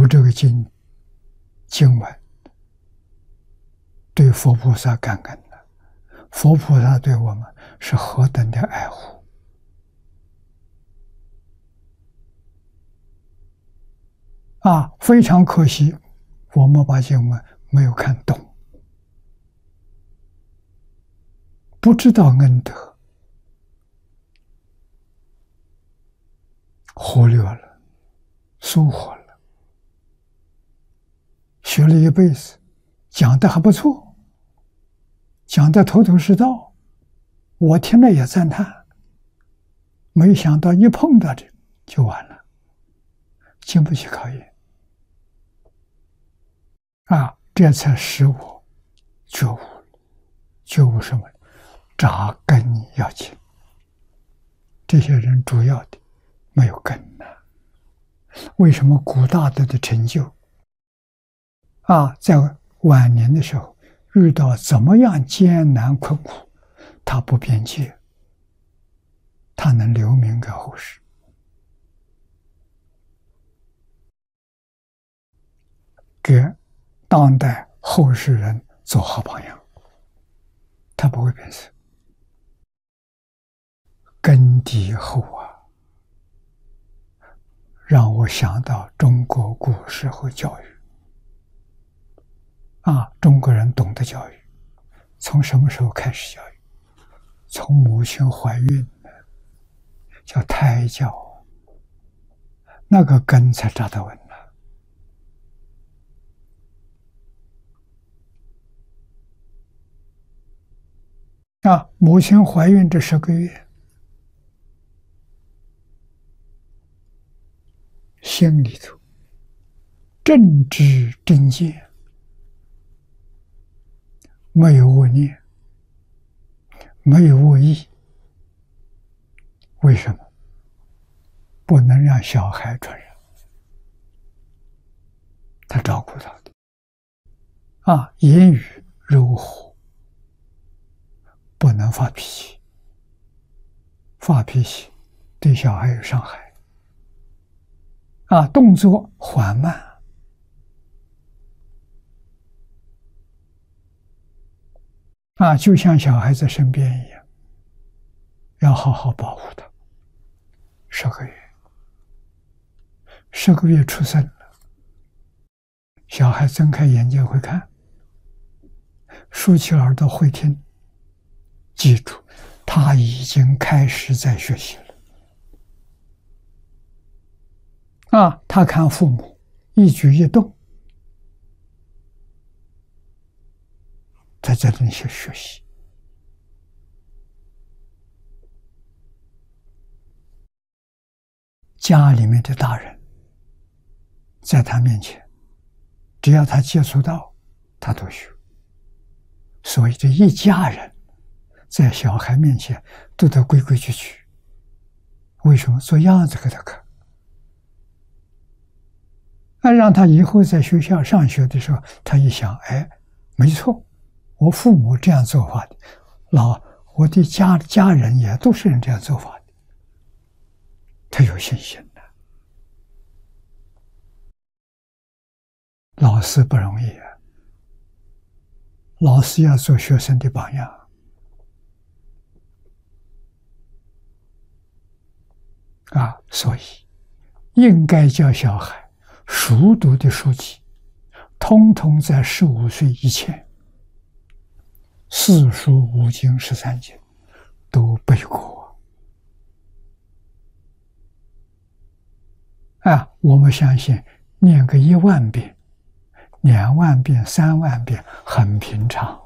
这个经文，对佛菩萨感恩了。佛菩萨对我们是何等的爱护啊！非常可惜，我们把经文没有看懂，不知道恩德，忽略了，疏忽了。学了一辈子，讲的还不错，讲的头头是道，我听了也赞叹。没想到一碰到这就完了，经不起考验啊！这才使我觉悟了。觉悟什么？扎根要紧。这些人主要的没有根呢。为什么古大德的成就啊，在晚年的时候遇到怎么样艰难困苦，他不辩解，他能留名给后世，给当代后世人做好榜样。他不会变色，根底厚啊，让我想到中国古时候教育啊，中国人懂得教育，从什么时候开始教育？从母亲怀孕叫胎教，那个根才扎得稳啊！母亲怀孕这10个月，心里头正知正见，没有恶念，没有恶意。为什么？不能让小孩传染，他照顾他的啊，言语柔和，不能发脾气，发脾气对小孩有伤害啊，动作缓慢啊，就像小孩在身边一样，要好好保护他。10个月，10个月出生了，小孩睁开眼睛会看，竖起耳朵会听，记住，他已经开始在学习了啊！他看父母一举一动，他在那里学习。家里面的大人在他面前，只要他接触到，他都学。所以这一家人在小孩面前都得规规矩矩。为什么？做样子给他看，让他以后在学校上学的时候，他一想，哎，没错，我父母这样做法的，我的家人也都是这样做法的，他有信心的。老师不容易啊，老师要做学生的榜样啊，所以应该教小孩熟读的书籍，通通在15岁以前，4书5经13经都背过啊！我们相信念个1万遍、2万遍、3万遍很平常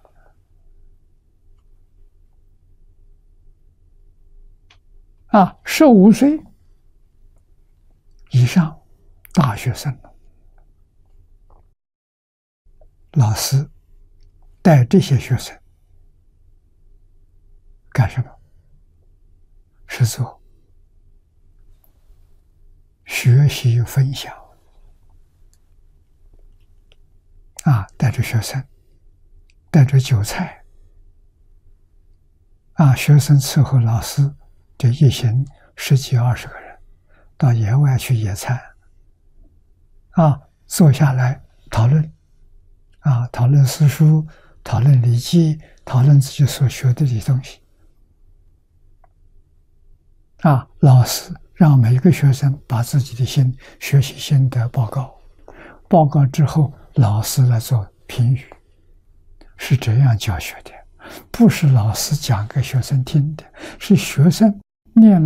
啊！15岁以上大学生了，老师带这些学生干什么？是做学习分享啊，带着学生，带着酒菜啊，学生伺候老师，这一行10几20个人到野外去野餐坐下来讨论，讨论诗书，讨论礼记，讨论自己所学的这些东西。老师让每个学生把自己的学习心得报告，报告之后，老师来做评语，是这样教学的，不是老师讲给学生听的，是学生念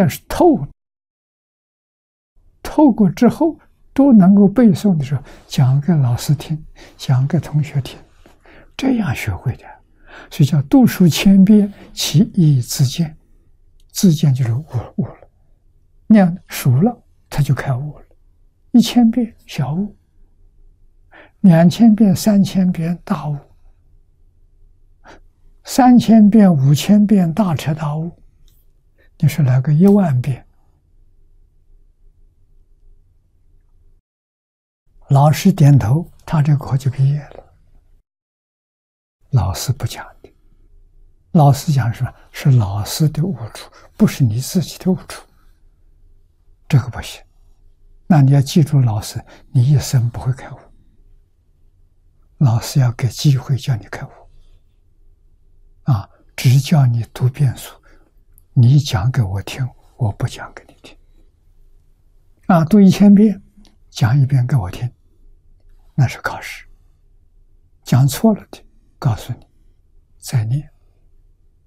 透过之后都能够背诵的时候，讲给老师听，讲给同学听，这样学会的。所以叫读书千遍，其义自见。自见就是悟了，念熟了他就开悟了。1000遍小悟，2000遍、3000遍大悟，3000遍、5000遍大彻大悟。你说来个10000遍，老师点头，他这个课就毕业了。老师不讲的，老师讲什么？是老师的悟处，不是你自己的悟处。这个不行。那你要记住老师，你一生不会开悟。老师要给机会叫你开悟，只叫你读遍书，你讲给我听，我不讲给你听。读1000遍，讲1遍给我听，那是考试。讲错了的，告诉你，再念。